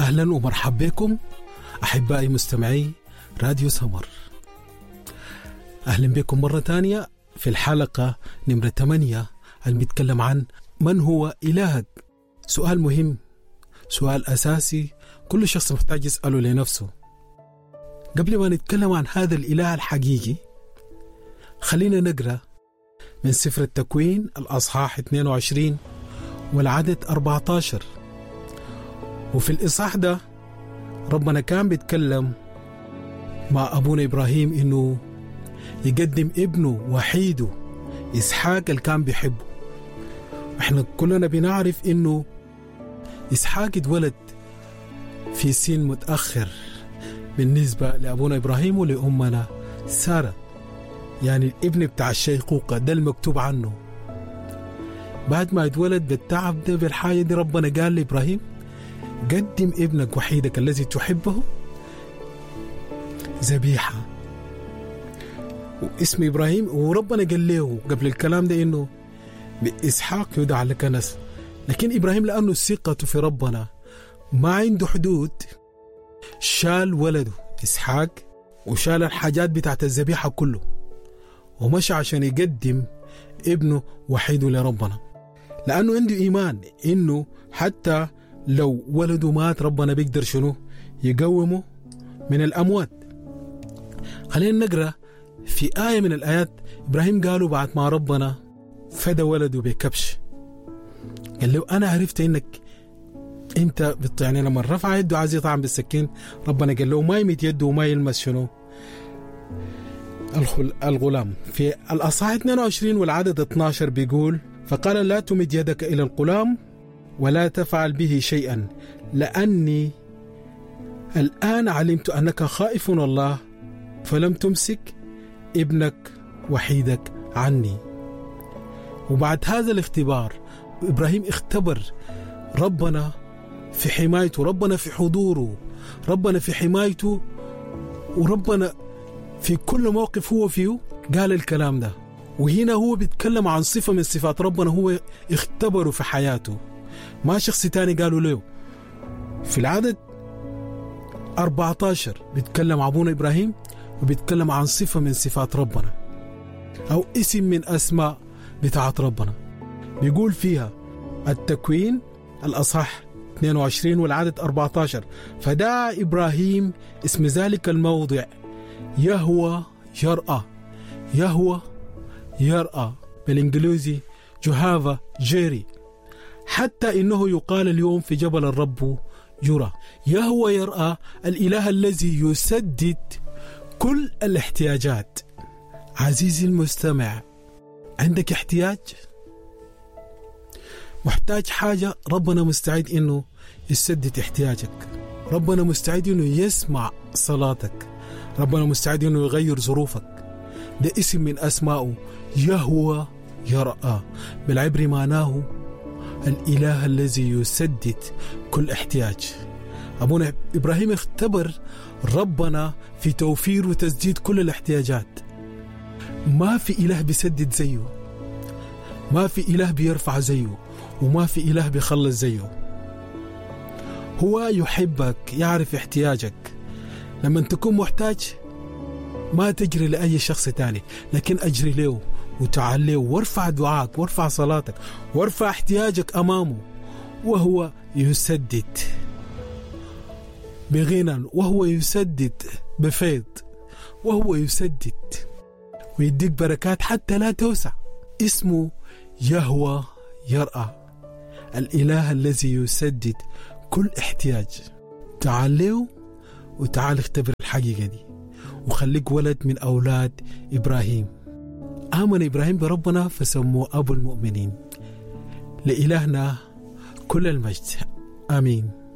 أهلا ومرحبا بكم أحبائي مستمعي راديو سمر. أهلا بكم مرة تانية في الحلقة نمرة 8 اللي بيتكلم عن من هو إلهك. سؤال مهم، سؤال أساسي كل شخص محتاج يسأله لنفسه. قبل ما نتكلم عن هذا الإله الحقيقي خلينا نقرأ من سفر التكوين الأصحاح 22 والعدد 14. وفي الإصحاح ده ربنا كان بيتكلم مع أبونا إبراهيم إنه يقدم ابنه وحيده إسحاق اللي كان بيحبه. إحنا كلنا بنعرف إنه إسحاق اتولد في سن متأخر بالنسبة لأبونا إبراهيم ولأمنا سارة، يعني الابن بتاع الشيخوخة ده المكتوب عنه. بعد ما اتولد بالتعب ده بالحاجة دي ربنا قال لإبراهيم قدم ابنك وحيدك الذي تحبه ذبيحة واسم إبراهيم. وربنا قال له قبل الكلام ده إنه بإسحاق يدعى لك نسل. لكن إبراهيم لأنه ثقته في ربنا ما عنده حدود شال ولده إسحاق وشال الحاجات بتاعت الذبيحة كله ومشى عشان يقدم ابنه وحيده لربنا، لأنه عنده إيمان إنه حتى لو ولده مات ربنا بيقدر شنو يقومه من الأموات. خلينا نقرأ في آية من الآيات. إبراهيم قالوا بعد ما ربنا فدى ولده بكبش قال له أنا عرفت إنك أنت يعني لما رفع يده عايز يطعم بالسكين ربنا قال له ما يمد يده وما يلمس شنو الغلام. في الأصحاح 22 والعدد 12 بيقول فقال لا تمد يدك إلى الغلام ولا تفعل به شيئا لأني الآن علمت أنك خائف الله فلم تمسك ابنك وحيدك عني. وبعد هذا الاختبار إبراهيم اختبر ربنا في حمايته، ربنا في حضوره، ربنا في حمايته، وربنا في كل موقف هو فيه قال الكلام ده. وهنا هو بيتكلم عن صفة من صفات ربنا هو اختبره في حياته، ما شخص تاني قالوا له. في العدد 14 بيتكلم أبونا إبراهيم وبيتكلم عن صفة من صفات ربنا أو اسم من أسماء بتاعت ربنا. بيقول فيها التكوين الأصحاح 22 والعدد 14 فدعا إبراهيم اسم ذلك الموضع يهوى يرأى. يهوى يرأى بالإنجليزي جهافا جيري، حتى إنه يقال اليوم في جبل الرب يرى. يهوى يرأى الإله الذي يسدد كل الاحتياجات. عزيزي المستمع، عندك احتياج؟ محتاج حاجة، ربنا مستعد إنه يسدد احتياجك. ربنا مستعد إنه يسمع صلاتك. ربنا مستعد إنه يغير ظروفك. ده اسم من أسمائه يهوى يرأى، بالعبري معناه الإله الذي يسدد كل احتياج. أبونا إبراهيم اختبر ربنا في توفير وتسديد كل الاحتياجات. ما في إله بيسدد زيه، ما في إله بيرفع زيه، وما في إله بيخلص زيه. هو يحبك، يعرف احتياجك. لما تكون محتاج ما تجري لأي شخص تاني، لكن أجري له وتعال له وارفع دعاك وارفع صلاتك وارفع احتياجك أمامه، وهو يسدد بغنى، وهو يسدد بفيض، وهو يسدد ويديك بركات حتى لا توسع. اسمه يهوى يرأى، الإله الذي يسدد كل احتياج. تعال له وتعال اختبر الحقيقة دي وخليك ولد من أولاد إبراهيم. آمن إبراهيم بربنا فسموه أبو المؤمنين. لإلهنا كل المجد، آمين.